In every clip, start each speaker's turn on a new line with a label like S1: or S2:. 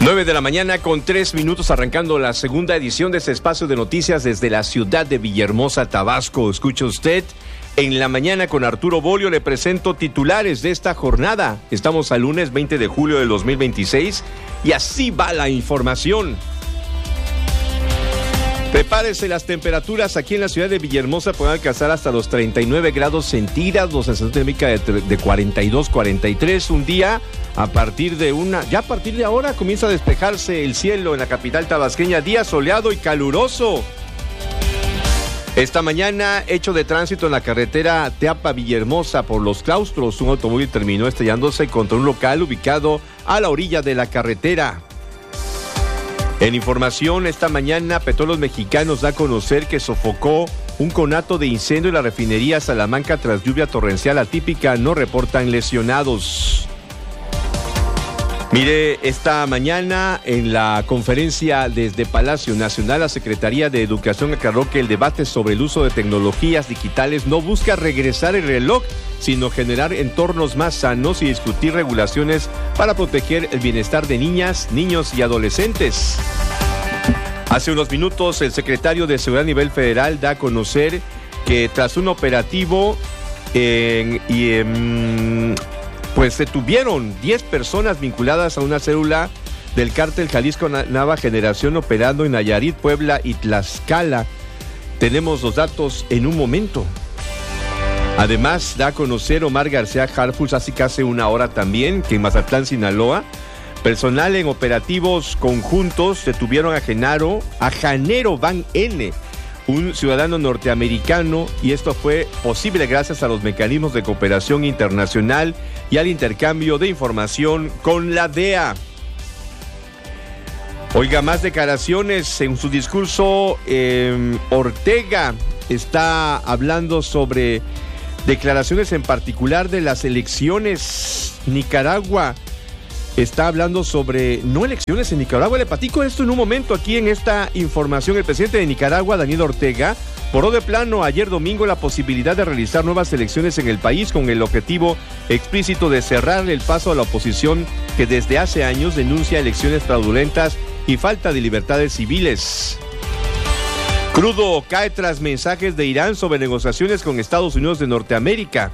S1: 9 de la mañana con 3 minutos, arrancando la segunda edición de este espacio de noticias desde la ciudad de Villahermosa, Tabasco. Escucha usted, en la mañana con Arturo Bolio le presento titulares de esta jornada. Estamos al lunes 20 de julio del 2026 y así va la información. Prepárese, las temperaturas aquí en la ciudad de Villahermosa pueden alcanzar hasta los 39 grados centígrados, sensación térmica de 42, 43. Un día a partir de ahora comienza a despejarse el cielo en la capital tabasqueña, día soleado y caluroso. Esta mañana, hecho de tránsito en la carretera Teapa-Villahermosa por Los Claustros. Un automóvil terminó estrellándose contra un local ubicado a la orilla de la carretera. En información, esta mañana Petróleos Mexicanos da a conocer que sofocó un conato de incendio en la refinería Salamanca tras lluvia torrencial atípica. No reportan lesionados. Mire, esta mañana en la conferencia desde Palacio Nacional, la Secretaría de Educación aclaró que el debate sobre el uso de tecnologías digitales no busca regresar el reloj, sino generar entornos más sanos y discutir regulaciones para proteger el bienestar de niñas, niños y adolescentes. Hace unos minutos, el secretario de Seguridad a nivel federal da a conocer que tras un operativo pues detuvieron 10 personas vinculadas a una célula del cártel Jalisco Nueva Generación operando en Nayarit, Puebla y Tlaxcala. Tenemos los datos en un momento. Además, da a conocer Omar García Harfuch hace una hora también que en Mazatlán, Sinaloa, personal en operativos conjuntos detuvieron a Janero Van N., un ciudadano norteamericano, y esto fue posible gracias a los mecanismos de cooperación internacional y al intercambio de información con la DEA. Oiga, más declaraciones en su discurso. Ortega está hablando sobre declaraciones en particular de las elecciones. Nicaragua está hablando sobre no elecciones en Nicaragua. Le platico esto en un momento aquí en esta información. El presidente de Nicaragua, Daniel Ortega, poró de plano ayer domingo la posibilidad de realizar nuevas elecciones en el país con el objetivo explícito de cerrarle el paso a la oposición que desde hace años denuncia elecciones fraudulentas y falta de libertades civiles. Crudo cae tras mensajes de Irán sobre negociaciones con Estados Unidos de Norteamérica.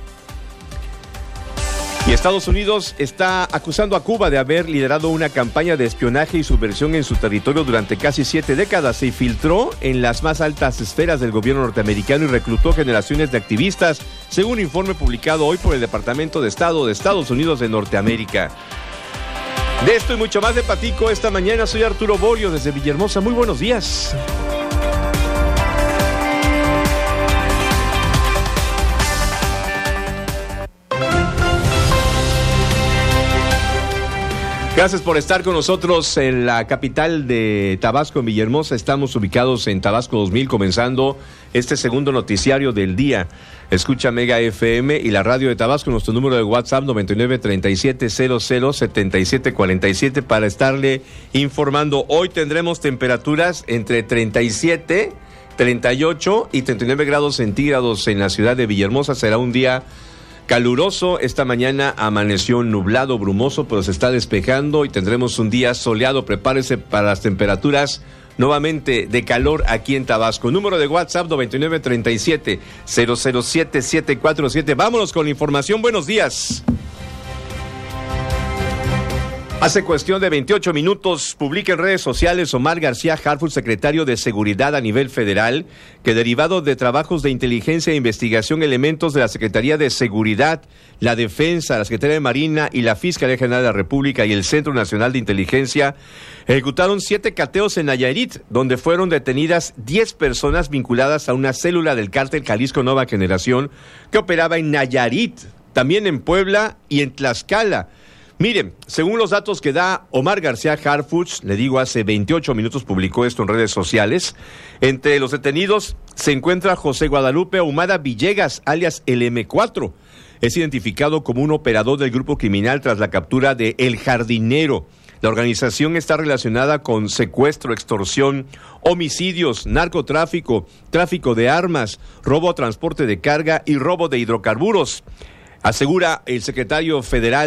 S1: Y Estados Unidos está acusando a Cuba de haber liderado una campaña de espionaje y subversión en su territorio durante casi 7 décadas. Se infiltró en las más altas esferas del gobierno norteamericano y reclutó generaciones de activistas, según un informe publicado hoy por el Departamento de Estado de Estados Unidos de Norteamérica. De esto y mucho más de platico esta mañana. Soy Arturo Bolio desde Villahermosa. Muy buenos días. Gracias por estar con nosotros en la capital de Tabasco, en Villahermosa. Estamos ubicados en Tabasco 2000, comenzando este segundo noticiario del día. Escucha Mega FM y la radio de Tabasco, nuestro número de WhatsApp 9937007747 para estarle informando. Hoy tendremos temperaturas entre 37, 38 y 39 grados centígrados en la ciudad de Villahermosa. Será un día caluroso. Esta mañana amaneció nublado, brumoso, pero se está despejando y tendremos un día soleado. Prepárese para las temperaturas nuevamente de calor aquí en Tabasco. Número de WhatsApp 9937007747. Vámonos con la información. Buenos días. Hace cuestión de 28 minutos, publica en redes sociales Omar García Harfuch, secretario de Seguridad a nivel federal, que derivado de trabajos de inteligencia e investigación, elementos de la Secretaría de Seguridad, la Defensa, la Secretaría de Marina y la Fiscalía General de la República y el Centro Nacional de Inteligencia ejecutaron 7 cateos en Nayarit, donde fueron detenidas 10 personas vinculadas a una célula del cártel Jalisco Nueva Generación que operaba en Nayarit, también en Puebla y en Tlaxcala. Miren, según los datos que da Omar García Harfuch, le digo, hace 28 minutos publicó esto en redes sociales, entre los detenidos se encuentra José Guadalupe Ahumada Villegas, alias el M4. Es identificado como un operador del grupo criminal tras la captura de El Jardinero. La organización está relacionada con secuestro, extorsión, homicidios, narcotráfico, tráfico de armas, robo a transporte de carga y robo de hidrocarburos. Asegura el secretario federal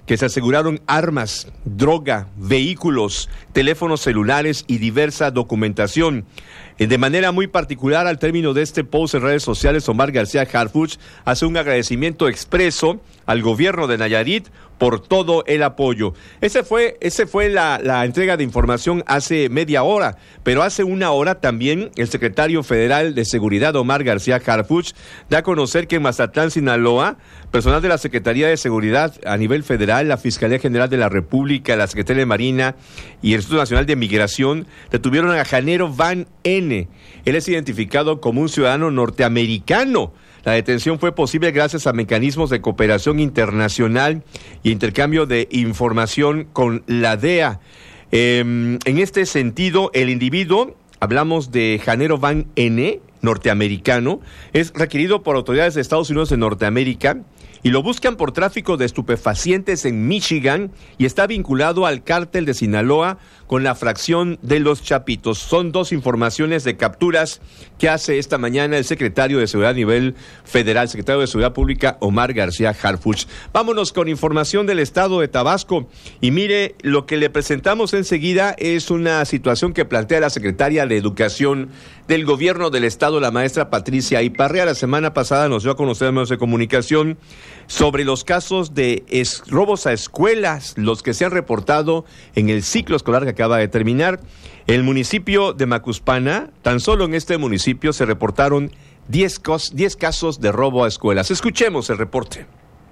S1: que se aseguraron armas, droga, vehículos, teléfonos celulares y diversa documentación. De manera muy particular, al término de este post en redes sociales, Omar García Harfuch hace un agradecimiento expreso al gobierno de Nayarit por todo el apoyo. Ese fue la entrega de información hace media hora, pero hace una hora también el secretario federal de Seguridad, Omar García Harfuch, da a conocer que en Mazatlán, Sinaloa, personal de la Secretaría de Seguridad a nivel federal, la Fiscalía General de la República, la Secretaría de Marina y el Instituto Nacional de Migración detuvieron a Janero Van N. Él es identificado como un ciudadano norteamericano. La detención fue posible gracias a mecanismos de cooperación internacional y intercambio de información con la DEA. En este sentido, el individuo, hablamos de Janero Van N., norteamericano, es requerido por autoridades de Estados Unidos de Norteamérica y lo buscan por tráfico de estupefacientes en Michigan y está vinculado al cártel de Sinaloa con la fracción de los Chapitos. Son dos informaciones de capturas que hace esta mañana el secretario de Seguridad a nivel federal, secretario de Seguridad Pública, Omar García Harfuch. Vámonos con información del estado de Tabasco. Y mire, lo que le presentamos enseguida es una situación que plantea la secretaria de Educación del gobierno del estado, la maestra Patricia Iparrea. La semana pasada nos dio a conocer en medios de comunicación sobre los casos de robos a escuelas, los que se han reportado en el ciclo escolar que acaba de terminar. El municipio de Macuspana, tan solo en este municipio se reportaron 10 casos de robo a escuelas. Escuchemos el reporte.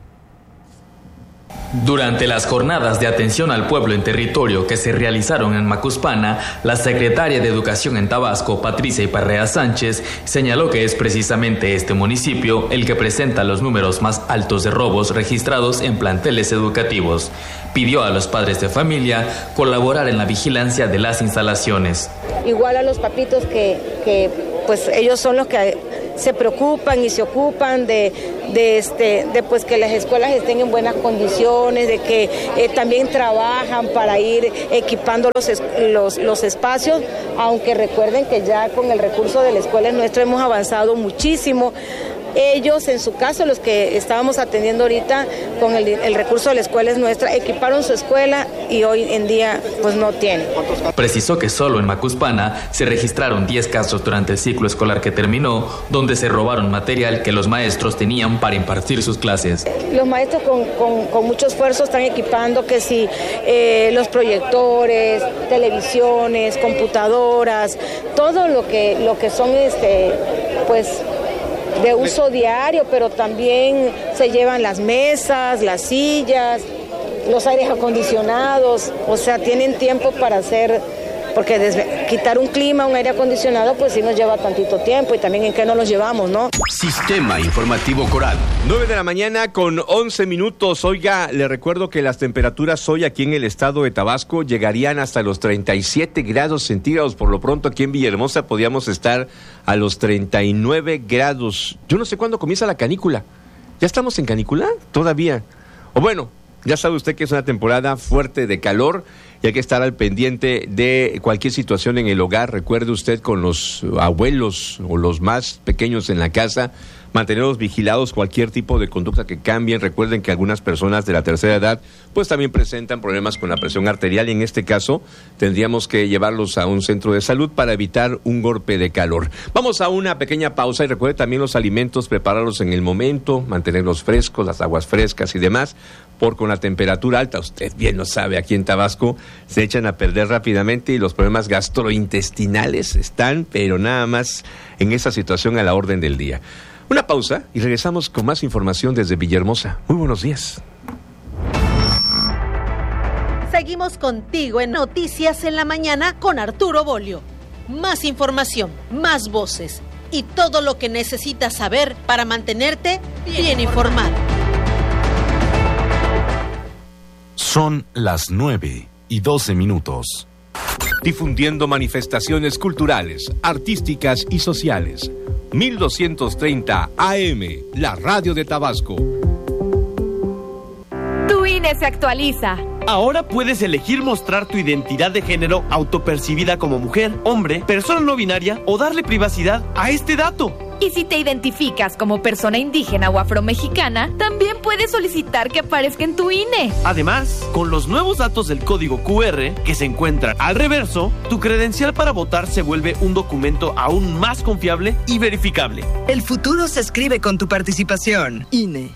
S2: Durante las jornadas de atención al pueblo en territorio que se realizaron en Macuspana, la secretaria de Educación en Tabasco, Patricia Iparrea Sánchez, señaló que es precisamente este municipio el que presenta los números más altos de robos registrados en planteles educativos. Pidió a los padres de familia colaborar en la vigilancia de las instalaciones.
S3: Igual a los papitos que pues ellos son los que se preocupan y se ocupan de pues que las escuelas estén en buenas condiciones, de que también trabajan para ir equipando los espacios, aunque recuerden que ya con el recurso de la escuela nuestra hemos avanzado muchísimo. Ellos, en su caso, los que estábamos atendiendo ahorita con el recurso de la escuela es nuestra, equiparon su escuela y hoy en día pues no tienen.
S2: Precisó que solo en Macuspana se registraron 10 casos durante el ciclo escolar que terminó, donde se robaron material que los maestros tenían para impartir sus clases.
S3: Los maestros con mucho esfuerzo están equipando que si los proyectores, televisiones, computadoras, todo lo que son pues de uso diario, pero también se llevan las mesas, las sillas, los aires acondicionados, o sea, tienen tiempo para hacer, porque quitar un clima, un aire acondicionado, pues sí nos lleva tantito tiempo y también en qué no los llevamos, ¿no?
S4: Sistema Informativo Coral.
S1: 9 de la mañana con 11 minutos. Oiga, le recuerdo que las temperaturas hoy aquí en el estado de Tabasco llegarían hasta los 37 grados centígrados. Por lo pronto aquí en Villahermosa podíamos estar a los 39 grados. Yo no sé cuándo comienza la canícula. ¿Ya estamos en canícula? Todavía. O bueno, ya sabe usted que es una temporada fuerte de calor y hay que estar al pendiente de cualquier situación en el hogar. Recuerde usted con los abuelos o los más pequeños en la casa, mantenerlos vigilados, cualquier tipo de conducta que cambien. Recuerden que algunas personas de la tercera edad pues también presentan problemas con la presión arterial y en este caso tendríamos que llevarlos a un centro de salud para evitar un golpe de calor. Vamos a una pequeña pausa y recuerde también los alimentos, prepararlos en el momento, mantenerlos frescos, las aguas frescas y demás, porque con la temperatura alta, usted bien lo sabe, aquí en Tabasco se echan a perder rápidamente y los problemas gastrointestinales están, pero nada más en esa situación a la orden del día. Una pausa y regresamos con más información desde Villahermosa. Muy buenos días.
S5: Seguimos contigo en Noticias en la Mañana con Arturo Bolio. Más información, más voces y todo lo que necesitas saber para mantenerte bien informado.
S4: Son las 9:12.
S1: Difundiendo manifestaciones culturales, artísticas y sociales. 1230 AM, la radio de Tabasco.
S6: Tu INE se actualiza.
S7: Ahora puedes elegir mostrar tu identidad de género autopercibida como mujer, hombre, persona no binaria o darle privacidad a este dato.
S6: Y si te identificas como persona indígena o afromexicana, también puedes solicitar que aparezca en tu INE.
S7: Además, con los nuevos datos del código QR que se encuentran al reverso, tu credencial para votar se vuelve un documento aún más confiable y verificable.
S8: El futuro se escribe con tu participación. INE.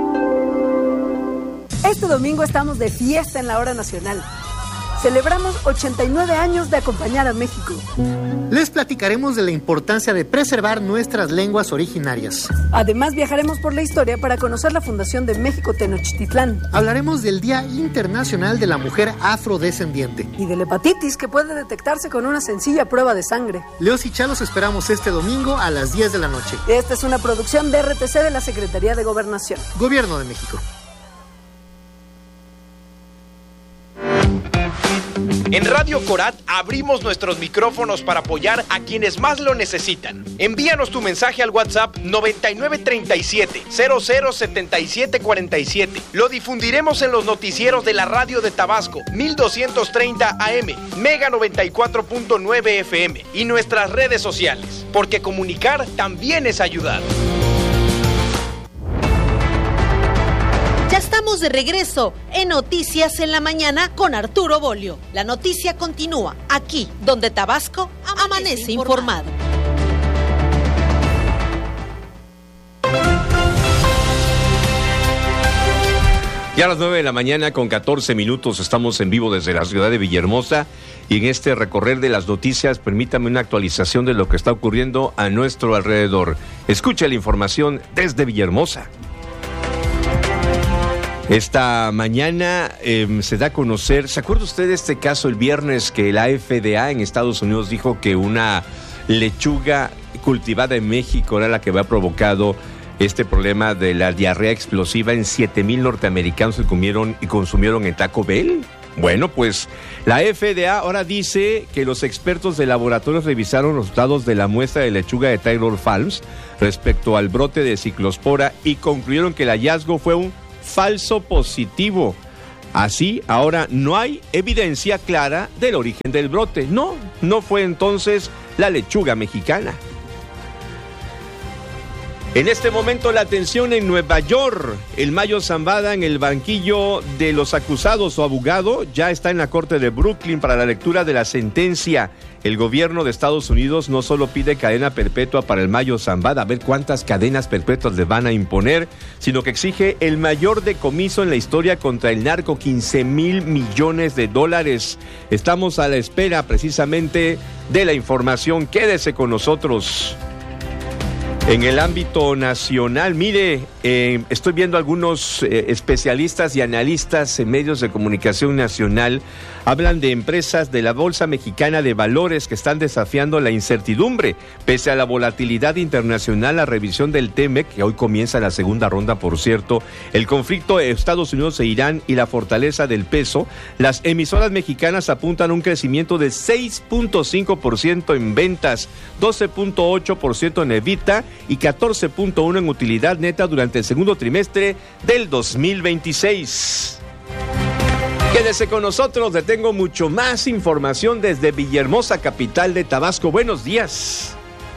S9: Este domingo estamos de fiesta en la Hora Nacional. Celebramos 89 años de acompañar a México.
S10: Les platicaremos de la importancia de preservar nuestras lenguas originarias.
S9: Además, viajaremos por la historia para conocer la fundación de México Tenochtitlán.
S10: Hablaremos del Día Internacional de la Mujer Afrodescendiente.
S9: Y de la hepatitis, que puede detectarse con una sencilla prueba de sangre.
S10: Leos y Chá los esperamos este domingo a las 10 de la noche.
S9: Esta es una producción de RTC de la Secretaría de Gobernación.
S10: Gobierno de México.
S11: En Radio Corat abrimos nuestros micrófonos para apoyar a quienes más lo necesitan. Envíanos tu mensaje al WhatsApp 9937-007747. Lo difundiremos en los noticieros de la radio de Tabasco, 1230 AM, Mega 94.9 FM y nuestras redes sociales, porque comunicar también es ayudar.
S5: Ya estamos de regreso en Noticias en la Mañana con Arturo Bolio. La noticia continúa aquí, donde Tabasco amanece informado.
S1: Ya a las 9 de la mañana con 14 minutos estamos en vivo desde la ciudad de Villahermosa y en este recorrer de las noticias permítame una actualización de lo que está ocurriendo a nuestro alrededor. Escucha la información desde Villahermosa. Esta mañana se da a conocer, ¿se acuerda usted de este caso el viernes que la FDA en Estados Unidos dijo que una lechuga cultivada en México era la que había provocado este problema de la diarrea explosiva en 7,000 norteamericanos que comieron y consumieron en Taco Bell? Bueno, pues la FDA ahora dice que los expertos de laboratorios revisaron los resultados de la muestra de lechuga de Taylor Farms respecto al brote de ciclospora y concluyeron que el hallazgo fue un falso positivo. Así, ahora no hay evidencia clara del origen del brote. No fue entonces la lechuga mexicana. En este momento la atención en Nueva York. El Mayo Zambada en el banquillo de los acusados. Su abogado ya está en la corte de Brooklyn para la lectura de la sentencia. El gobierno de Estados Unidos no solo pide cadena perpetua para el Mayo Zambada, a ver cuántas cadenas perpetuas le van a imponer, sino que exige el mayor decomiso en la historia contra el narco, $15,000 millones. Estamos a la espera precisamente de la información. Quédese con nosotros. En el ámbito nacional, mire, estoy viendo algunos especialistas y analistas en medios de comunicación nacional, hablan de empresas de la Bolsa Mexicana de Valores que están desafiando la incertidumbre. Pese a la volatilidad internacional, la revisión del TEMEC, que hoy comienza la segunda ronda, por cierto, el conflicto de Estados Unidos e Irán y la fortaleza del peso, las emisoras mexicanas apuntan a un crecimiento de 6.5% en ventas, 12.8% en EBITDA y 14.1% en utilidad neta durante el segundo trimestre del 2026. Quédese con nosotros, le tengo mucho más información desde Villahermosa, capital de Tabasco. Buenos días.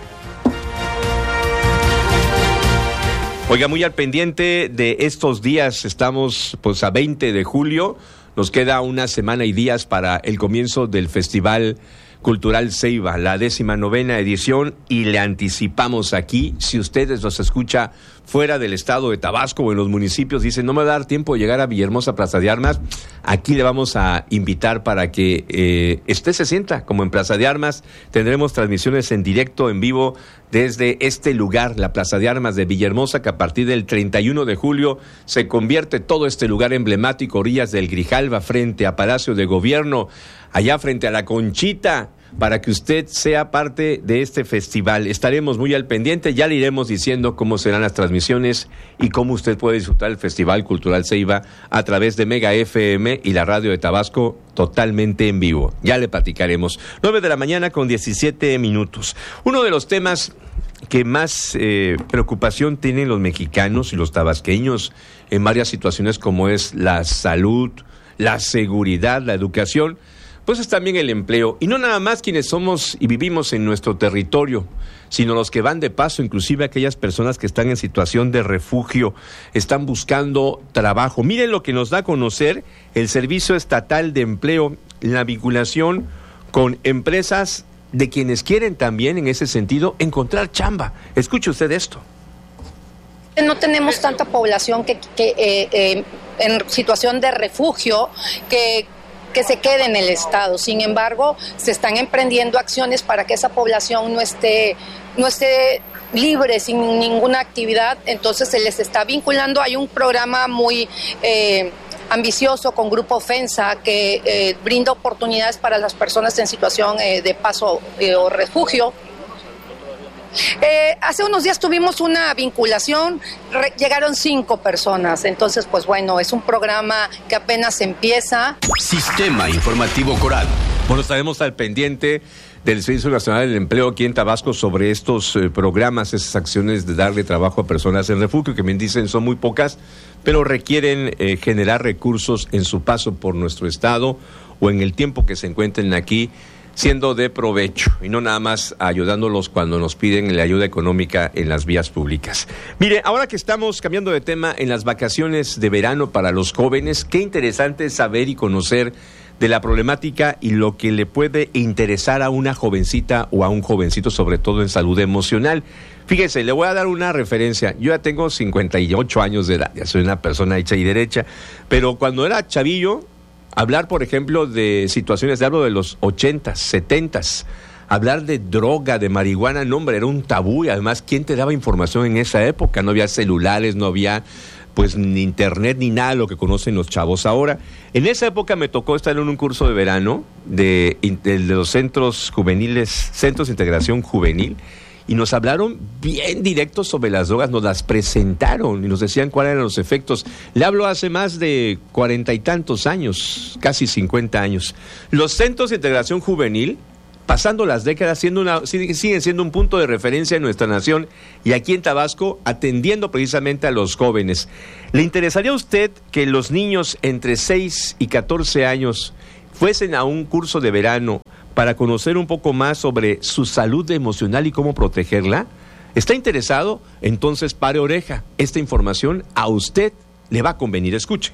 S1: Oiga, muy al pendiente de estos días, estamos pues a 20 de julio, nos queda una semana y días para el comienzo del Festival Cultural Ceiba, la 19ª edición, y le anticipamos aquí, si ustedes los escucha fuera del estado de Tabasco o en los municipios, dicen no me va a dar tiempo de llegar a Villahermosa, Plaza de Armas, aquí le vamos a invitar para que usted se sienta como en Plaza de Armas. Tendremos transmisiones en directo, en vivo, desde este lugar, la Plaza de Armas de Villahermosa, que a partir del 31 de julio se convierte todo este lugar emblemático, orillas del Grijalva, frente a Palacio de Gobierno, allá frente a la Conchita, para que usted sea parte de este festival. Estaremos muy al pendiente, ya le iremos diciendo cómo serán las transmisiones y cómo usted puede disfrutar el Festival Cultural Ceiba a través de Mega FM y la radio de Tabasco totalmente en vivo. Ya le platicaremos. 9 de la mañana con 17 minutos. Uno de los temas que más preocupación tienen los mexicanos y los tabasqueños en varias situaciones como es la salud, la seguridad, la educación, pues es también el empleo. Y no nada más quienes somos y vivimos en nuestro territorio, sino los que van de paso, inclusive aquellas personas que están en situación de refugio, están buscando trabajo. Miren lo que nos da a conocer el Servicio Estatal de Empleo, la vinculación con empresas de quienes quieren también, en ese sentido, encontrar chamba. Escuche usted esto.
S12: No tenemos tanta población que en situación de refugio que se quede en el Estado. Sin embargo, se están emprendiendo acciones para que esa población no esté libre, sin ninguna actividad. Entonces se les está vinculando. Hay un programa muy ambicioso con Grupo FENSA que brinda oportunidades para las personas en situación de paso o refugio. Hace unos días tuvimos una vinculación, llegaron 5 personas, entonces pues bueno, es un programa que apenas empieza.
S4: Sistema Informativo Coral.
S1: Bueno, estaremos al pendiente del Servicio Nacional del Empleo aquí en Tabasco sobre estos programas, esas acciones de darle trabajo a personas en refugio, que me dicen son muy pocas, pero requieren generar recursos en su paso por nuestro estado o en el tiempo que se encuentren aquí, siendo de provecho y no nada más ayudándolos cuando nos piden la ayuda económica en las vías públicas. Mire, ahora que estamos cambiando de tema en las vacaciones de verano para los jóvenes, qué interesante es saber y conocer de la problemática y lo que le puede interesar a una jovencita o a un jovencito, sobre todo en salud emocional. Fíjese, le voy a dar una referencia. Yo ya tengo 58 años de edad, ya soy una persona hecha y derecha, pero cuando era chavillo, hablar, por ejemplo, de situaciones, hablo de los 80s, 70s, hablar de droga, de marihuana, no, hombre, era un tabú. Y además, ¿quién te daba información en esa época? No había celulares, no había pues ni internet ni nada de lo que conocen los chavos ahora. En esa época me tocó estar en un curso de verano de los centros juveniles, Centros de Integración Juvenil, y nos hablaron bien directos sobre las drogas, nos las presentaron y nos decían cuáles eran los efectos. Le hablo hace más de 40 y tantos años, casi 50 años. Los centros de integración juvenil, pasando las décadas, siguen siendo un punto de referencia en nuestra nación y aquí en Tabasco, atendiendo precisamente a los jóvenes. ¿Le interesaría a usted que los niños entre 6 y 14 años fuesen a un curso de verano para conocer un poco más sobre su salud emocional y cómo protegerla? ¿Está interesado? Entonces pare oreja. Esta información a usted le va a convenir. Escuche.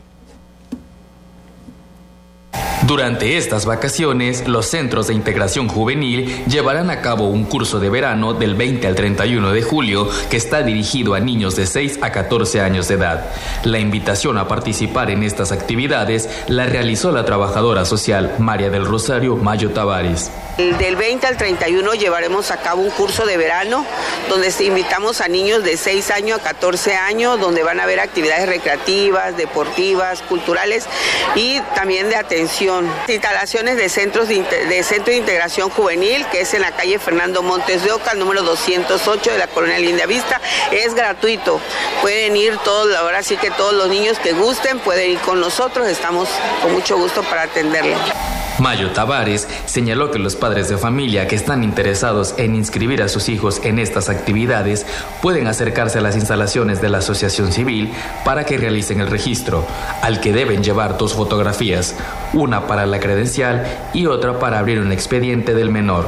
S2: Durante estas vacaciones, los centros de integración juvenil llevarán a cabo un curso de verano del 20 al 31 de julio que está dirigido a niños de 6 a 14 años de edad. La invitación a participar en estas actividades la realizó la trabajadora social María del Rosario Mayo Tavares.
S13: Del 20 al 31 llevaremos a cabo un curso de verano donde invitamos a niños de 6 años a 14 años, donde van a haber actividades recreativas, deportivas, culturales y también de atención. Instalaciones de Centro de Integración Juvenil, que es en la calle Fernando Montes de Oca, número 208 de la colonia Linda Vista. Es gratuito. Pueden ir todos, ahora sí que todos los niños que gusten pueden ir con nosotros. Estamos con mucho gusto para atenderlos.
S2: Mayo Tavares señaló que los padres de familia que están interesados en inscribir a sus hijos en estas actividades pueden acercarse a las instalaciones de la Asociación Civil para que realicen el registro, al que deben llevar 2 fotografías, una para la credencial y otra para abrir un expediente del menor.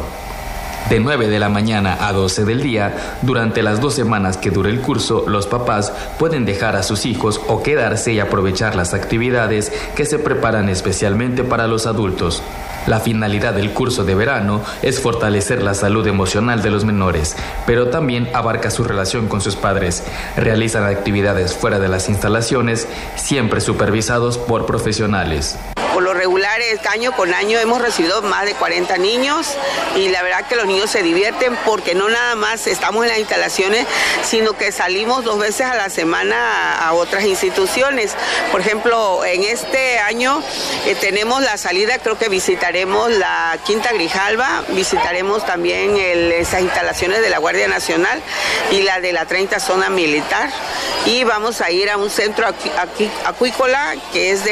S2: De 9 de la mañana a 12 del día, durante las 2 semanas que dure el curso, los papás pueden dejar a sus hijos o quedarse y aprovechar las actividades que se preparan especialmente para los adultos. La finalidad del curso de verano es fortalecer la salud emocional de los menores, pero también abarca su relación con sus padres. Realizan actividades fuera de las instalaciones, siempre supervisados por profesionales.
S13: Por lo regular, año con año hemos recibido más de 40 niños y la verdad que los niños se divierten porque no nada más estamos en las instalaciones, sino que salimos 2 veces a la semana a otras instituciones. Por ejemplo, en este año tenemos la salida, creo que visitaremos la Quinta Grijalva, visitaremos también esas instalaciones de la Guardia Nacional y la de la 30 Zona Militar, y vamos a ir a un centro acuícola que es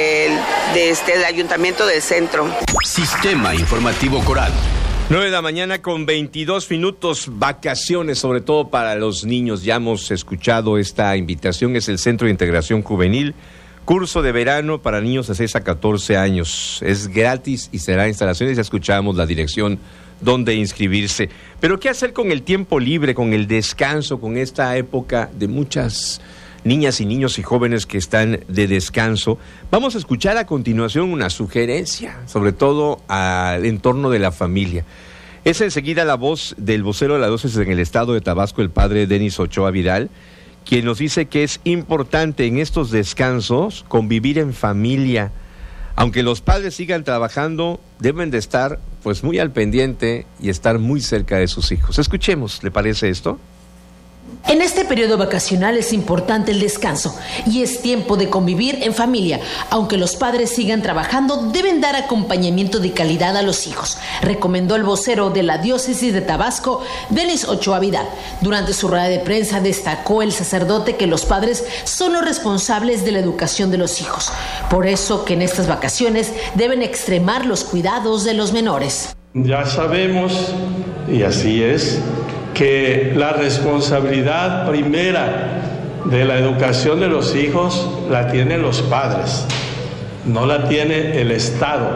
S13: del Ayuntamiento del Centro.
S4: Sistema Informativo Coral.
S1: 9 de la mañana con 22 minutos, vacaciones, sobre todo para los niños. Ya hemos escuchado esta invitación, es el Centro de Integración Juvenil, Curso de verano para niños de 6 a 14 años. Es gratis y será instalaciones. Ya escuchamos la dirección donde inscribirse. Pero ¿qué hacer con el tiempo libre, con el descanso, con esta época de muchas niñas y niños y jóvenes que están de descanso? Vamos a escuchar a continuación una sugerencia, sobre todo al entorno de la familia. Es enseguida la voz del vocero de la diócesis en el estado de Tabasco, el padre Denis Ochoa Vidal, quien nos dice que es importante en estos descansos convivir en familia. Aunque los padres sigan trabajando, deben de estar pues muy al pendiente y estar muy cerca de sus hijos. Escuchemos, ¿le parece esto?
S14: En este periodo vacacional es importante el descanso y es tiempo de convivir en familia. Aunque los padres sigan trabajando, deben dar acompañamiento de calidad a los hijos, recomendó el vocero de la diócesis de Tabasco, Denis Ochoa Vidal. Durante su rueda de prensa destacó el sacerdote que los padres son los responsables de la educación de los hijos. Por eso que en estas vacaciones deben extremar los cuidados de los menores.
S15: Ya sabemos, y así es, que la responsabilidad primera de la educación de los hijos la tienen los padres, no la tiene el Estado.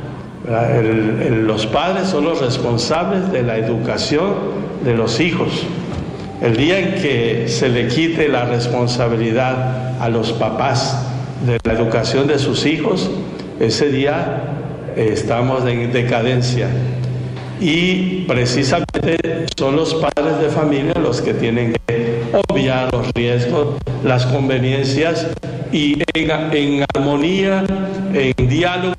S15: Los padres son los responsables de la educación de los hijos. El día en que se le quite la responsabilidad a los papás de la educación de sus hijos, ese día estamos en decadencia. Y precisamente son los padres de familia los que tienen que obviar los riesgos, las conveniencias y en armonía, en diálogo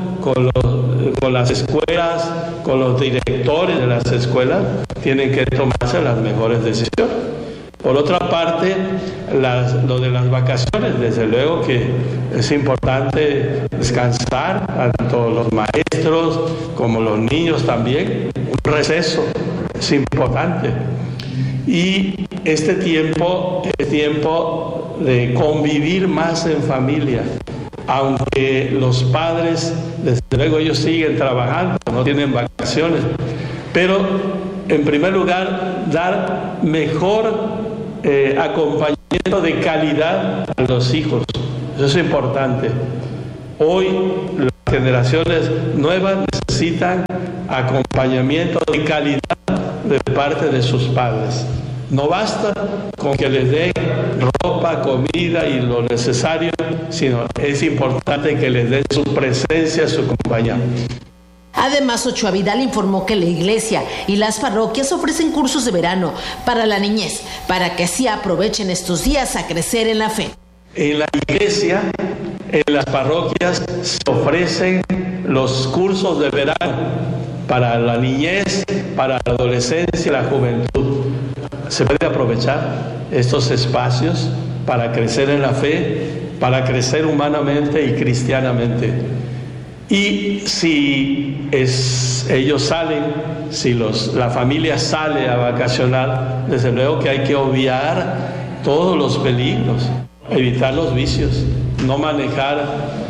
S15: con las escuelas, con los directores de las escuelas, tienen que tomarse las mejores decisiones. Por otra parte, lo de las vacaciones, desde luego que es importante descansar, tanto los maestros como los niños también. Un receso es importante. Y este tiempo es tiempo de convivir más en familia. Aunque los padres, desde luego ellos siguen trabajando, no tienen vacaciones, pero en primer lugar dar mejor acompañamiento de calidad a los hijos. Eso es importante. Hoy las generaciones nuevas necesitan acompañamiento de calidad de parte de sus padres. No basta con que les den ropa, comida y lo necesario, sino es importante que les den su presencia, su compañía.
S14: Además, Ochoa Vidal informó que la iglesia y las parroquias ofrecen cursos de verano para la niñez, para que así aprovechen estos días a crecer en la fe.
S15: En la iglesia, en las parroquias, se ofrecen los cursos de verano para la niñez, para la adolescencia y la juventud. Se puede aprovechar estos espacios para crecer en la fe, para crecer humanamente y cristianamente. Y si ellos salen, si la familia sale a vacacionar, desde luego que hay que obviar todos los peligros, evitar los vicios, no manejar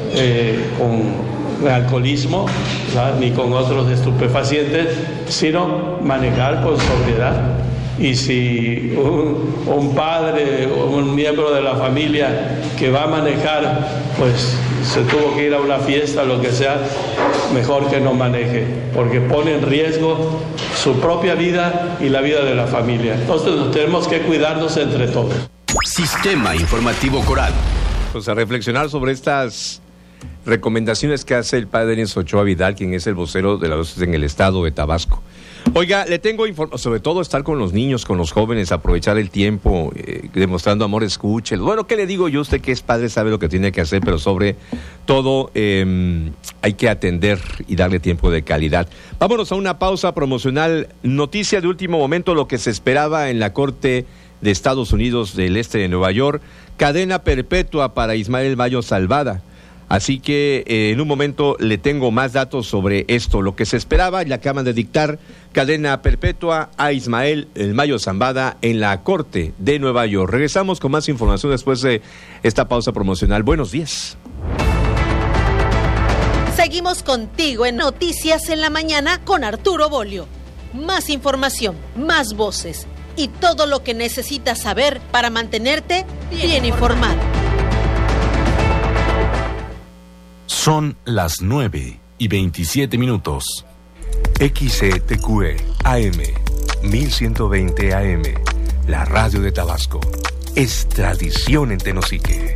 S15: con alcoholismo, ¿verdad?, ni con otros estupefacientes, sino manejar con sobriedad. Y si un padre o un miembro de la familia que va a manejar, pues se tuvo que ir a una fiesta, lo que sea, mejor que no maneje, porque pone en riesgo su propia vida y la vida de la familia. Entonces tenemos que cuidarnos entre todos.
S4: Sistema Informativo Coral.
S1: Pues a reflexionar sobre estas recomendaciones que hace el padre Denis Ochoa Vidal, quien es el vocero de la diócesis en el estado de Tabasco. Oiga, le tengo sobre todo estar con los niños, con los jóvenes, aprovechar el tiempo, demostrando amor, escúchelo. Bueno, ¿qué le digo yo? Usted que es padre sabe lo que tiene que hacer, pero sobre todo hay que atender y darle tiempo de calidad. Vámonos a una pausa promocional. Noticia de último momento, lo que se esperaba en la Corte de Estados Unidos del Este de Nueva York, cadena perpetua para Ismael Mayo Zambada. Así que en un momento le tengo más datos sobre esto. Lo que se esperaba, le acaban de dictar cadena perpetua a Ismael El Mayo Zambada en la Corte de Nueva York. Regresamos con más información después de esta pausa promocional. Buenos días.
S5: Seguimos contigo en Noticias en la Mañana con Arturo Bolio. Más información, más voces y todo lo que necesitas saber para mantenerte bien informado.
S16: Son las 9:27.
S17: XETQE AM 1120 AM, la radio de Tabasco. Es tradición en Tenosique.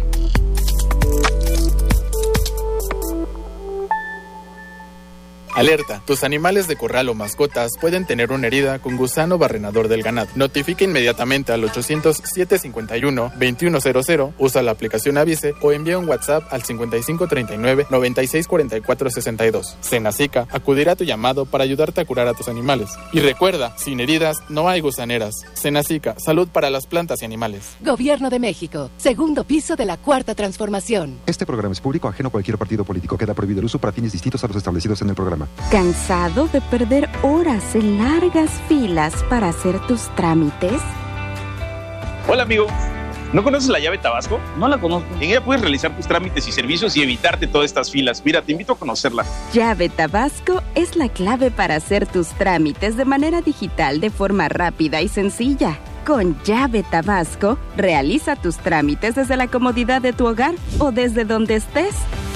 S18: Alerta, tus animales de corral o mascotas pueden tener una herida con gusano barrenador del ganado. Notifica inmediatamente al 800-751-2100, usa la aplicación Avise o envía un WhatsApp al 5539-964462. Senacica acudirá a tu llamado para ayudarte a curar a tus animales. Y recuerda, sin heridas no hay gusaneras. Senacica, salud para las plantas y animales.
S19: Gobierno de México, segundo piso de la Cuarta Transformación.
S20: Este programa es público, ajeno a cualquier partido político. Queda prohibido el uso para fines distintos a los establecidos en el programa.
S21: ¿Cansado de perder horas en largas filas para hacer tus trámites?
S22: Hola amigo, ¿no conoces la llave Tabasco?
S23: No la conozco.
S22: En ella puedes realizar tus trámites y servicios y evitarte todas estas filas. Mira, te invito a conocerla.
S21: Llave Tabasco es la clave para hacer tus trámites de manera digital de forma rápida y sencilla. Con Llave Tabasco, realiza tus trámites desde la comodidad de tu hogar o desde donde estés.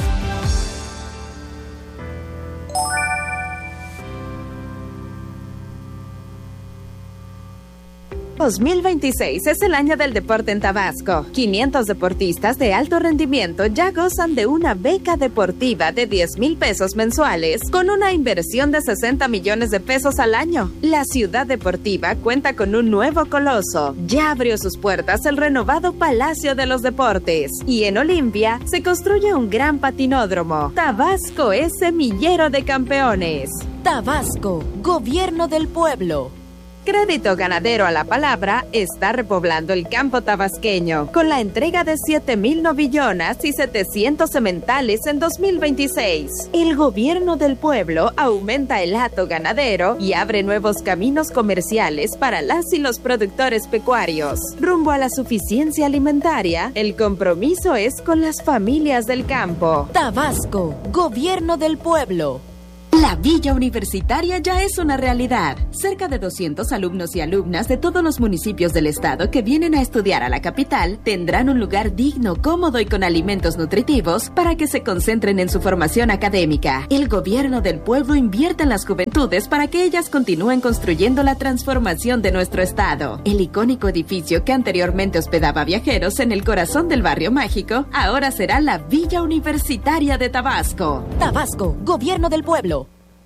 S21: 2026 es el año del deporte en Tabasco. 500 deportistas de alto rendimiento ya gozan de una beca deportiva de 10,000 pesos mensuales con una inversión de 60 millones de pesos al año. La ciudad deportiva cuenta con un nuevo coloso. Ya abrió sus puertas el renovado Palacio de los Deportes y en Olimpia se construye un gran patinódromo. Tabasco es semillero de campeones.
S6: Tabasco, Gobierno del Pueblo.
S21: Crédito Ganadero a la Palabra está repoblando el campo tabasqueño con la entrega de 7,000 novillonas y 700 sementales en 2026. El Gobierno del Pueblo aumenta el hato ganadero y abre nuevos caminos comerciales para las y los productores pecuarios. Rumbo a la suficiencia alimentaria, el compromiso es con las familias del campo.
S6: Tabasco, Gobierno del Pueblo.
S21: La Villa Universitaria ya es una realidad. Cerca de 200 alumnos y alumnas de todos los municipios del estado que vienen a estudiar a la capital tendrán un lugar digno, cómodo y con alimentos nutritivos para que se concentren en su formación académica. El Gobierno del Pueblo invierte en las juventudes para que ellas continúen construyendo la transformación de nuestro estado. El icónico edificio que anteriormente hospedaba viajeros en el corazón del Barrio Mágico ahora será la Villa Universitaria de Tabasco.
S6: Tabasco, Gobierno del Pueblo.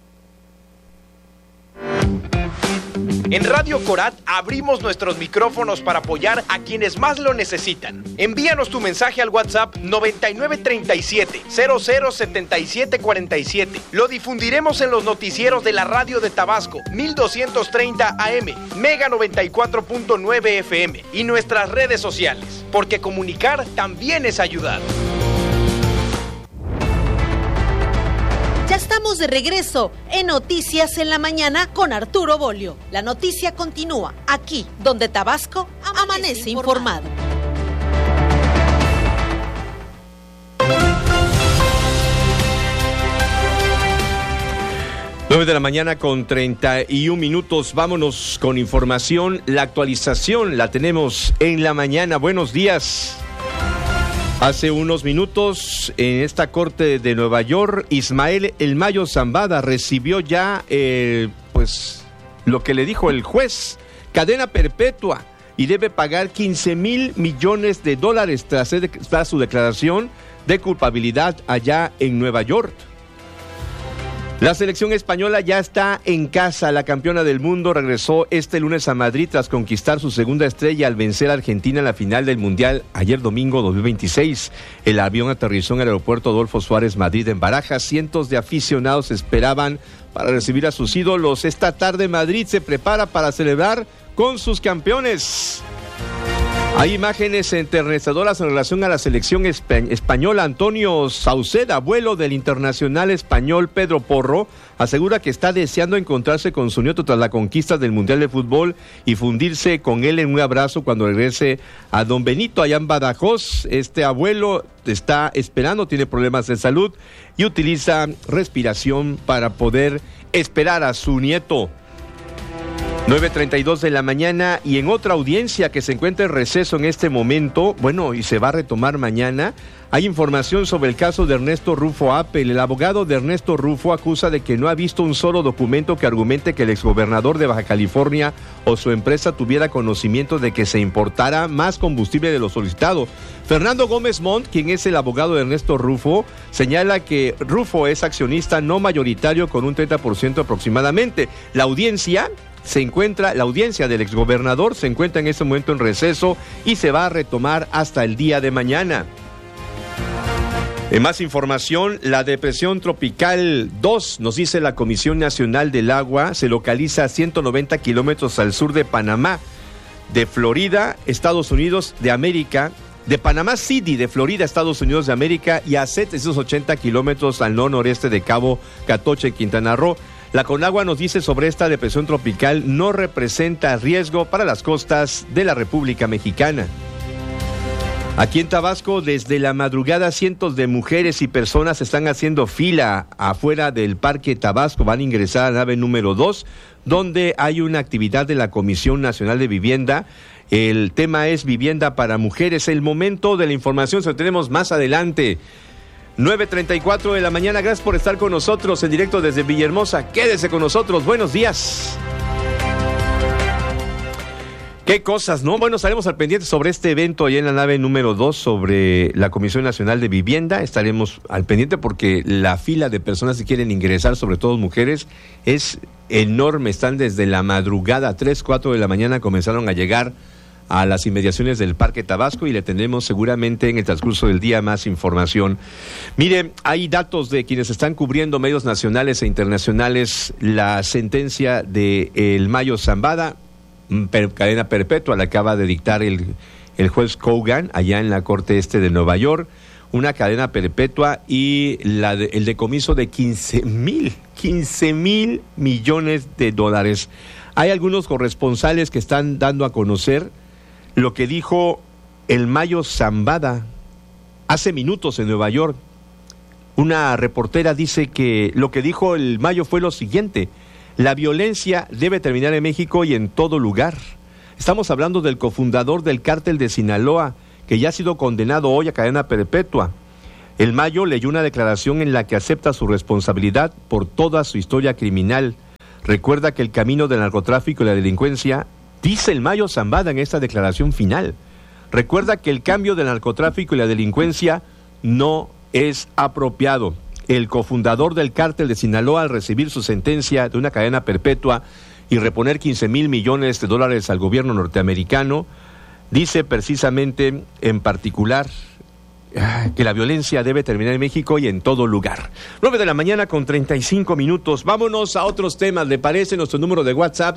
S11: En Radio Corat abrimos nuestros micrófonos para apoyar a quienes más lo necesitan. Envíanos tu mensaje al WhatsApp 9937-007747. Lo difundiremos en los noticieros de la radio de Tabasco, 1230 AM, Mega 94.9 FM y nuestras redes sociales, porque comunicar también es ayudar.
S5: Ya estamos de regreso en Noticias en la Mañana con Arturo Bolio. La noticia continúa aquí, donde Tabasco amanece informado.
S1: Nueve de la mañana con 31 minutos. Vámonos con información. La actualización la tenemos en la mañana. Buenos días. Hace unos minutos, en esta corte de Nueva York, Ismael El Mayo Zambada recibió ya, lo que le dijo el juez, cadena perpetua, y debe pagar 15,000 millones de dólares tras su declaración de culpabilidad allá en Nueva York. La selección española ya está en casa. La campeona del mundo regresó este lunes a Madrid tras conquistar su segunda estrella al vencer a Argentina en la final del Mundial ayer domingo 2026. El avión aterrizó en el aeropuerto Adolfo Suárez Madrid en Barajas. Cientos de aficionados esperaban para recibir a sus ídolos. Esta tarde Madrid se prepara para celebrar con sus campeones. Hay imágenes enternezadoras en relación a la selección española. Antonio Sauceda, abuelo del internacional español Pedro Porro, asegura que está deseando encontrarse con su nieto tras la conquista del Mundial de Fútbol y fundirse con él en un abrazo cuando regrese a Don Benito allá en Badajoz. Este abuelo está esperando, tiene problemas de salud y utiliza respiración para poder esperar a su nieto. 9:32 de la mañana, y en otra audiencia que se encuentra en receso en este momento, bueno, y se va a retomar mañana, hay información sobre el caso de Ernesto Rufo Appel. El abogado de Ernesto Rufo acusa de que no ha visto un solo documento que argumente que el exgobernador de Baja California o su empresa tuviera conocimiento de que se importara más combustible de lo solicitado. Fernando Gómez Montt, quien es el abogado de Ernesto Rufo, señala que Rufo es accionista no mayoritario con un 30% aproximadamente. La audiencia del exgobernador se encuentra en este momento en receso y se va a retomar hasta el día de mañana. En más información, la depresión tropical 2, nos dice la Comisión Nacional del Agua, se localiza a 190 kilómetros al sur de Panamá, de Florida, Estados Unidos de América, de Panamá City, de Florida, Estados Unidos de América, y a 780 kilómetros al noreste de Cabo Catoche, Quintana Roo. La Conagua nos dice sobre esta depresión tropical no representa riesgo para las costas de la República Mexicana. Aquí en Tabasco, desde la madrugada, cientos de mujeres y personas están haciendo fila afuera del Parque Tabasco. Van a ingresar a la nave número 2, donde hay una actividad de la Comisión Nacional de Vivienda. El tema es vivienda para mujeres. El momento de la información se lo tenemos más adelante. 9:34 de la mañana, gracias por estar con nosotros en directo desde Villahermosa. Quédese con nosotros, buenos días. ¿Qué cosas, no? Bueno, estaremos al pendiente sobre este evento allá en la nave número 2 sobre la Comisión Nacional de Vivienda. Estaremos al pendiente porque la fila de personas que quieren ingresar, sobre todo mujeres, es enorme. Están desde la madrugada, 3, 4 de la mañana, comenzaron a llegar a las inmediaciones del Parque Tabasco y le tendremos seguramente en el transcurso del día más información. Mire, hay datos de quienes están cubriendo medios nacionales e internacionales la sentencia de el Mayo Zambada, cadena perpetua, la acaba de dictar el juez Kogan allá en la Corte Este de Nueva York, una cadena perpetua y el decomiso de 15 mil millones de dólares. Hay algunos corresponsales que están dando a conocer lo que dijo el Mayo Zambada hace minutos en Nueva York. Una reportera dice que lo que dijo el Mayo fue lo siguiente: la violencia debe terminar en México y en todo lugar. Estamos hablando del cofundador del cártel de Sinaloa, que ya ha sido condenado hoy a cadena perpetua. El Mayo leyó una declaración en la que acepta su responsabilidad por toda su historia criminal. Recuerda que el camino del narcotráfico y la delincuencia, dice el Mayo Zambada en esta declaración final, recuerda que el cambio del narcotráfico y la delincuencia no es apropiado. El cofundador del cártel de Sinaloa, al recibir su sentencia de una cadena perpetua y reponer 15 mil millones de dólares al gobierno norteamericano, dice precisamente en particular que la violencia debe terminar en México y en todo lugar. 9 de la mañana con 35 minutos. Vámonos a otros temas. ¿Le parece? Nuestro número de WhatsApp,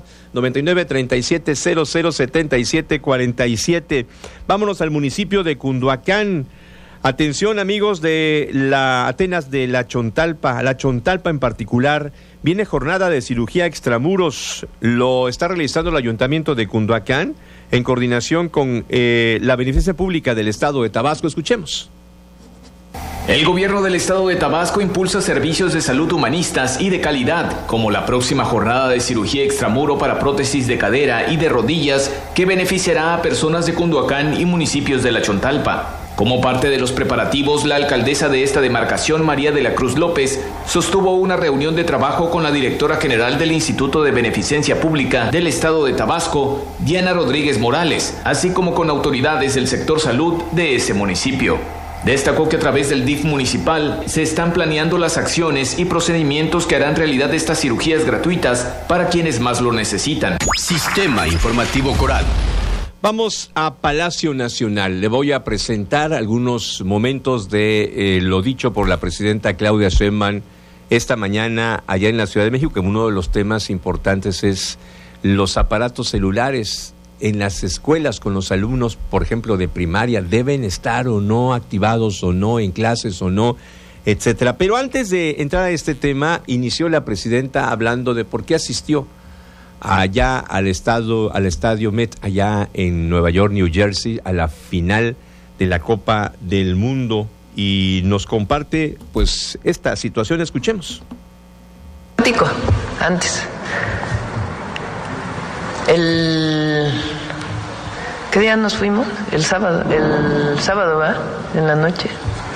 S1: 9937007747. Vámonos al municipio de Cunduacán. Atención, amigos de la Atenas de la Chontalpa en particular, viene jornada de cirugía extramuros. Lo está realizando el Ayuntamiento de Cunduacán en coordinación con la Beneficencia Pública del Estado de Tabasco. Escuchemos.
S2: El gobierno del estado de Tabasco impulsa servicios de salud humanistas y de calidad, como la próxima jornada de cirugía extramuro para prótesis de cadera y de rodillas, que beneficiará a personas de Cunduacán y municipios de la Chontalpa. Como parte de los preparativos, la alcaldesa de esta demarcación, María de la Cruz López, sostuvo una reunión de trabajo con la directora general del Instituto de Beneficencia Pública del Estado de Tabasco, Diana Rodríguez Morales, así como con autoridades del sector salud de ese municipio. Destacó que a través del DIF municipal se están planeando las acciones y procedimientos que harán realidad estas cirugías gratuitas para quienes más lo necesitan.
S4: Sistema Informativo Coral.
S1: Vamos a Palacio Nacional. Le voy a presentar algunos momentos de lo dicho por la presidenta Claudia Sheinbaum esta mañana allá en la Ciudad de México, que uno de los temas importantes es los aparatos celulares en las escuelas con los alumnos, por ejemplo, de primaria, deben estar o no activados o no en clases o no, etcétera. Pero antes de entrar a este tema, inició la presidenta hablando de por qué asistió allá al estadio Met, allá en Nueva York, New Jersey, a la final de la Copa del Mundo, y nos comparte pues esta situación. Escuchemos.
S3: Antes, ¿Qué día nos fuimos? El sábado, ¿va? En la noche.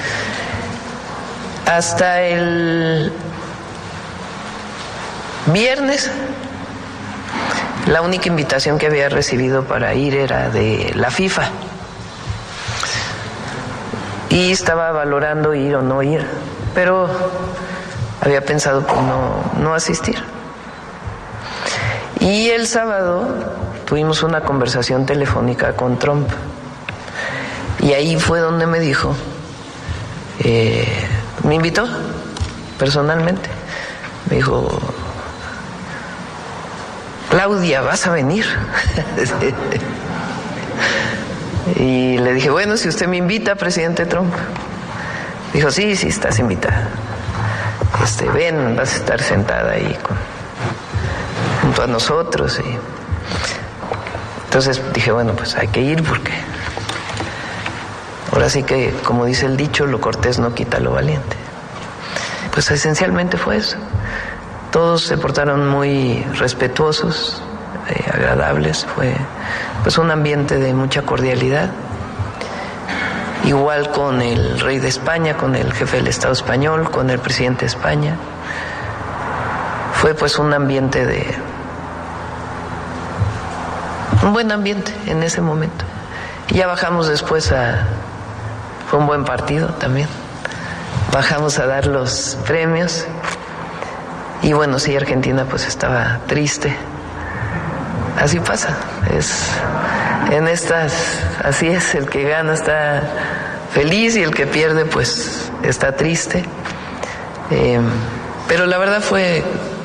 S3: Hasta el viernes, la única invitación que había recibido para ir era de la FIFA. Y estaba valorando ir o no ir, pero había pensado pues no asistir. Y el sábado tuvimos una conversación telefónica con Trump. Y ahí fue donde me dijo, me invitó personalmente. Me dijo, Claudia, ¿vas a venir? Y le dije, bueno, si usted me invita, presidente Trump. Dijo, sí, estás invitada. Ven, vas a estar sentada ahí junto a nosotros. Y entonces dije, bueno, pues hay que ir porque ahora sí que, como dice el dicho, lo cortés no quita lo valiente. Pues esencialmente fue eso. Todos se portaron muy respetuosos, agradables. Fue pues un ambiente de mucha cordialidad. Igual con el rey de España, con el jefe del Estado español, con el presidente de España. Fue pues un buen ambiente en ese momento. Y ya bajamos después fue un buen partido también. Bajamos a dar los premios. Y bueno, sí, Argentina pues estaba triste. Así pasa. Así es, el que gana está feliz y el que pierde pues está triste. Pero la verdad fue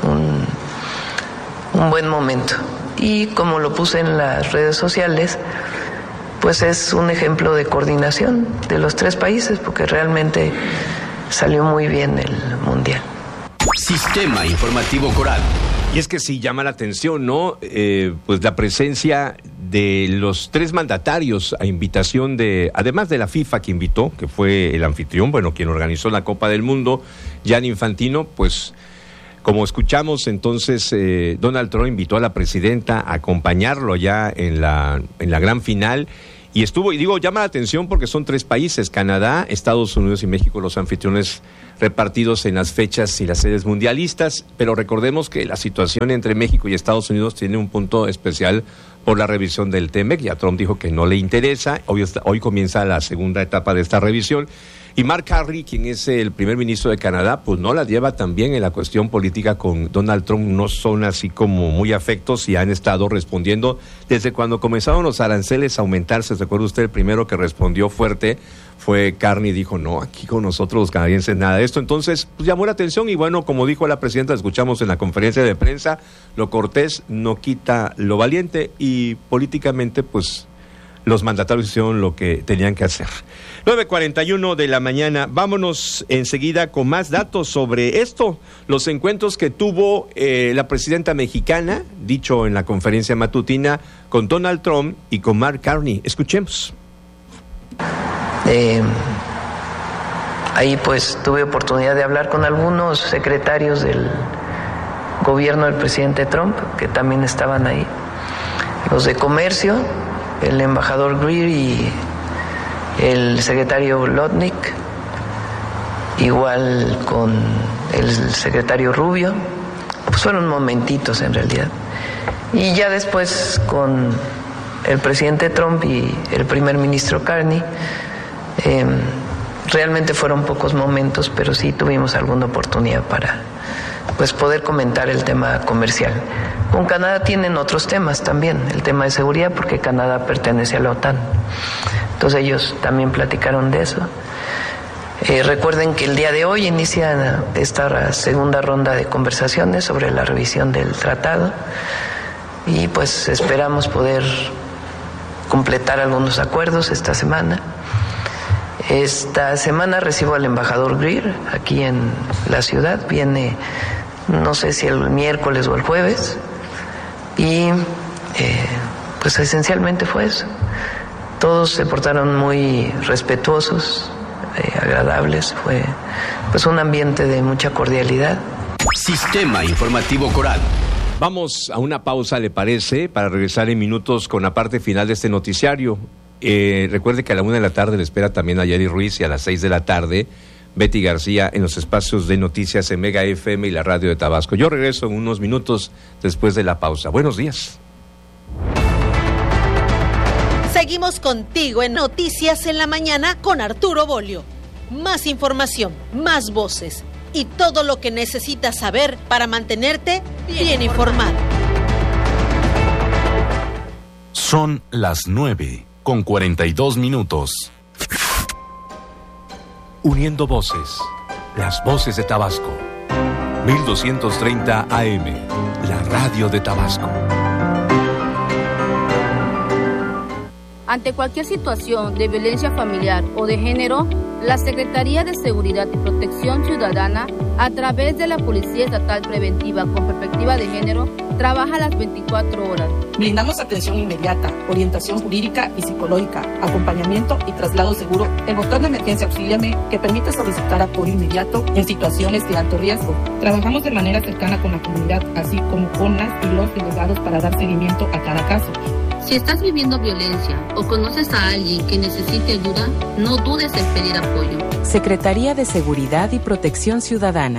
S3: un buen momento. Y como lo puse en las redes sociales, pues es un ejemplo de coordinación de los tres países, porque realmente salió muy bien el Mundial.
S4: Sistema Informativo Coral.
S1: Y es que sí llama la atención, ¿no? Pues la presencia de los tres mandatarios a invitación además de la FIFA que invitó, que fue el anfitrión, quien organizó la Copa del Mundo, Gianni Infantino, pues como escuchamos, entonces Donald Trump invitó a la presidenta a acompañarlo ya en la gran final. Y llama la atención porque son tres países, Canadá, Estados Unidos y México, los anfitriones repartidos en las fechas y las sedes mundialistas, pero recordemos que la situación entre México y Estados Unidos tiene un punto especial por la revisión del TEMEC. Ya Trump dijo que no le interesa, hoy comienza la segunda etapa de esta revisión. Y Mark Carney, quien es el primer ministro de Canadá, pues no la lleva tan bien en la cuestión política con Donald Trump, no son así como muy afectos y han estado respondiendo desde cuando comenzaron los aranceles a aumentarse. ¿Se acuerda usted? El primero que respondió fuerte fue Carney, dijo, no, aquí con nosotros los canadienses nada de esto. Entonces, pues llamó la atención y bueno, como dijo la presidenta, escuchamos en la conferencia de prensa, lo cortés no quita lo valiente y políticamente, pues los mandatarios hicieron lo que tenían que hacer. 9:41 de la mañana. Vámonos enseguida con más datos sobre esto. Los encuentros que tuvo la presidenta mexicana, dicho en la conferencia matutina, con Donald Trump y con Mark Carney. Escuchemos.
S3: Ahí pues tuve oportunidad de hablar con algunos secretarios del gobierno del presidente Trump, que también estaban ahí. Los de comercio, el embajador Greer y el secretario Lotnick, igual con el secretario Rubio, pues fueron momentitos en realidad. Y ya después con el presidente Trump y el primer ministro Carney, realmente fueron pocos momentos, pero sí tuvimos alguna oportunidad para pues poder comentar el tema comercial. Con Canadá tienen otros temas también, el tema de seguridad, porque Canadá pertenece a la OTAN. Entonces ellos también platicaron de eso. Recuerden que el día de hoy inicia esta segunda ronda de conversaciones sobre la revisión del tratado y pues esperamos poder completar algunos acuerdos esta semana. Esta semana recibo al embajador Greer aquí en la ciudad, viene no sé si el miércoles o el jueves, y pues esencialmente fue eso. Todos se portaron muy respetuosos, agradables, fue pues un ambiente de mucha cordialidad.
S4: Sistema Informativo Coral.
S1: Vamos a una pausa, ¿le parece? Para regresar en minutos con la parte final de este noticiario. Recuerde que a la 1:00 p.m. le espera también a Yari Ruiz y a las 6:00 p.m. Betty García en los espacios de noticias en Mega FM y la radio de Tabasco. Yo regreso en unos minutos después de la pausa. Buenos días.
S5: Seguimos contigo en Noticias en la Mañana con Arturo Bolio. Más información, más voces y todo lo que necesitas saber para mantenerte bien informado.
S17: Son las 9:42. Uniendo voces, las voces de Tabasco. 1230 AM, la radio de Tabasco.
S7: Ante cualquier situación de violencia familiar o de género, la Secretaría de Seguridad y Protección Ciudadana, a través de la Policía Estatal Preventiva con Perspectiva de Género, trabaja las 24 horas.
S16: Brindamos atención inmediata, orientación jurídica y psicológica, acompañamiento y traslado seguro. El botón de emergencia Auxíliame, que permite solicitar apoyo inmediato en situaciones de alto riesgo. Trabajamos de manera cercana con la comunidad, así como con las y los delegados para dar seguimiento a cada caso.
S7: Si estás viviendo violencia o conoces a alguien que necesite ayuda, no dudes en pedir apoyo.
S23: Secretaría de Seguridad y Protección Ciudadana.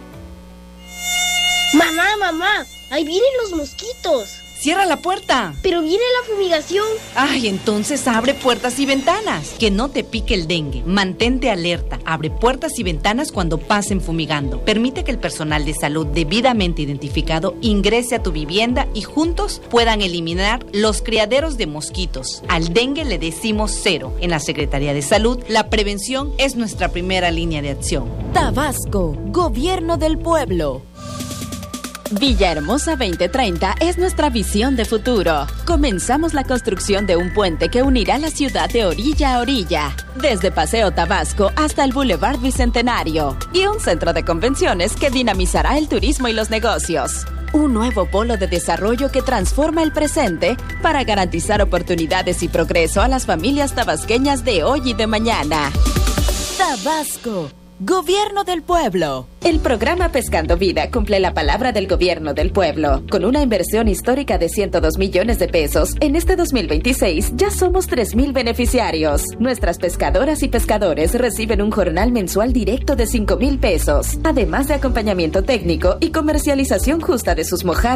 S24: Mamá, ahí vienen los mosquitos.
S25: ¡Cierra la puerta!
S24: Pero viene la fumigación.
S25: Ay, entonces abre puertas y ventanas. Que no te pique el dengue. Mantente alerta. Abre puertas y ventanas cuando pasen fumigando. Permite que el personal de salud debidamente identificado ingrese a tu vivienda y juntos puedan eliminar los criaderos de mosquitos. Al dengue le decimos cero. En la Secretaría de Salud, la prevención es nuestra primera línea de acción.
S21: Tabasco, Gobierno del Pueblo. Villahermosa 2030 es nuestra visión de futuro. Comenzamos la construcción de un puente que unirá la ciudad de orilla a orilla, desde Paseo Tabasco hasta el Boulevard Bicentenario, y un centro de convenciones que dinamizará el turismo y los negocios. Un nuevo polo de desarrollo que transforma el presente para garantizar oportunidades y progreso a las familias tabasqueñas de hoy y de mañana. Tabasco, Gobierno del Pueblo. El programa Pescando Vida cumple la palabra del Gobierno del Pueblo. Con una inversión histórica de 102 millones de pesos, en este 2026 ya somos 3,000 beneficiarios. Nuestras pescadoras y pescadores reciben un jornal mensual directo de 5,000 pesos, además de acompañamiento técnico y comercialización justa de sus mojadas